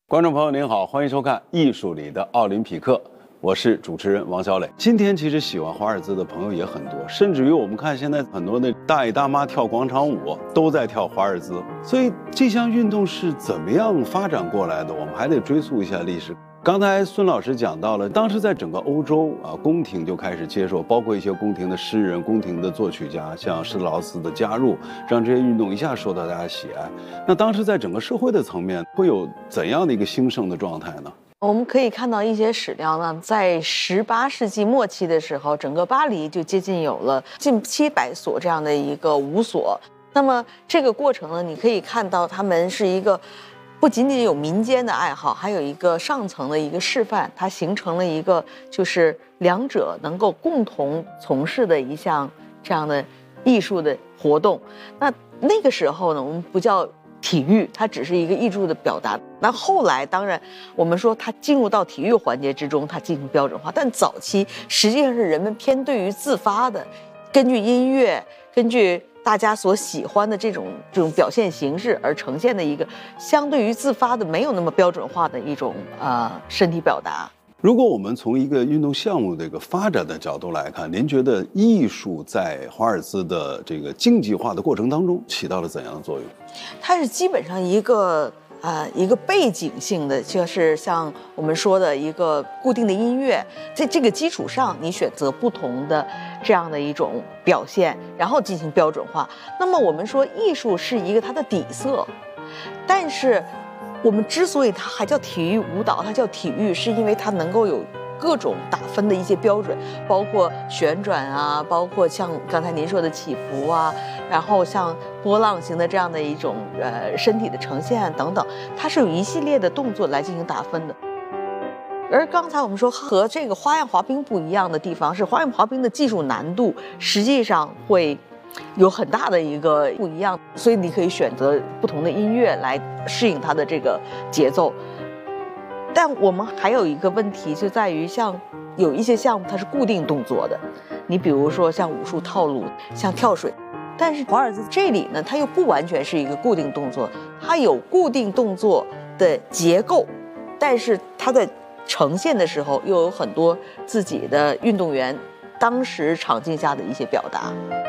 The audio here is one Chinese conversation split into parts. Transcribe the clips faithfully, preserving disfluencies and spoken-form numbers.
观众朋友您好，欢迎收看《艺术里的奥林匹克》，我是主持人王小磊。今天其实喜欢华尔兹的朋友也很多，甚至于我们看现在很多的大爷大妈跳广场舞都在跳华尔兹，所以这项运动是怎么样发展过来的？我们还得追溯一下历史。刚才孙老师讲到了，当时在整个欧洲啊，宫廷就开始接受，包括一些宫廷的诗人、宫廷的作曲家，像施特劳斯的加入，让这些运动一下受到大家喜爱。那当时在整个社会的层面，会有怎样的一个兴盛的状态呢？ 我们可以看到一些史料呢，在十八世纪末期的时候，整个巴黎就接近有了近七百所这样的一个舞所。那么这个过程呢，你可以看到他们是一个不仅仅有民间的爱好，还有一个上层的一个示范，它形成了一个就是两者能够共同从事的一项这样的艺术的活动。那那个时候呢，我们不叫体育，它只是一个艺术的表达。那后来当然我们说它进入到体育环节之中，它进行标准化，但早期实际上是人们偏对于自发的，根据音乐，根据大家所喜欢的这种这种表现形式而呈现的一个相对于自发的没有那么标准化的一种呃身体表达。 如果我们从一个运动项目的一个发展的角度来看，您觉得艺术在华尔兹的这个竞技化的过程当中起到了怎样的作用？ 它是基本上一个呃一个背景性的，就是像我们说的一个固定的音乐，在这个基础上，你选择不同的这样的一种表现，然后进行标准化。那么我们说艺术是一个它的底色，但是我们之所以它还叫体育舞蹈，它叫体育，是因为它能够有各种打分的一些标准，包括旋转啊，包括像刚才您说的起伏啊，然后像波浪形的这样的一种呃身体的呈现等等，它是有一系列的动作来进行打分的。而刚才我们说和这个花样滑冰不一样的地方是，花样滑冰的技术难度实际上会有很大的一个不一样，所以你可以选择不同的音乐来适应它的这个节奏。但我们还有一个问题就在于，像有一些项目它是固定动作的，你比如说像武术套路，像跳水，但是华尔兹这里呢，它又不完全是一个固定动作，它有固定动作的结构，但是它在呈现的时候又有很多自己的运动员当时场景下的一些表达。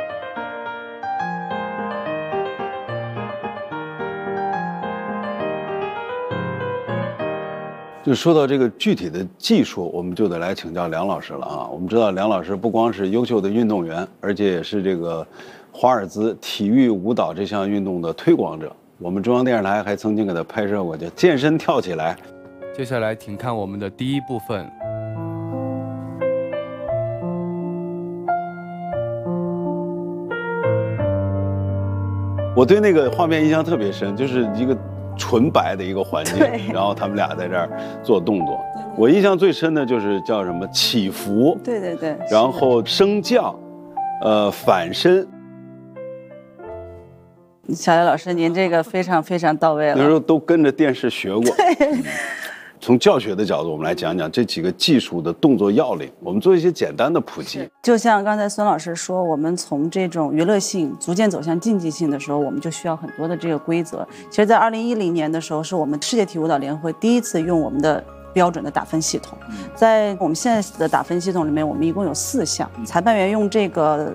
就说到这个具体的技术，我们就得来请教梁老师了啊。我们知道梁老师不光是优秀的运动员，而且也是这个华尔兹体育舞蹈这项运动的推广者。我们中央电视台还曾经给他拍摄过叫健身跳起来。 接下来请看我们的第一部分。 我对那个画面印象特别深，就是一个纯白的一个环境，然后他们俩在这儿做动作。我印象最深的就是叫什么起伏， 对对对， 然后升降，呃，反身。 小叶老师，您这个非常非常到位了。 那时候都跟着电视学过。 对。 从教学的角度，我们来讲讲这几个技术的动作要领，我们做一些简单的普及。 就像刚才孙老师说，我们从这种娱乐性逐渐走向竞技性的时候，我们就需要很多的这个规则。其实，在二零一零年的时候，是我们世界体育舞蹈联会第一次用我们的标准的打分系统。在我们现在的打分系统里面，我们一共有四项，裁判员用这个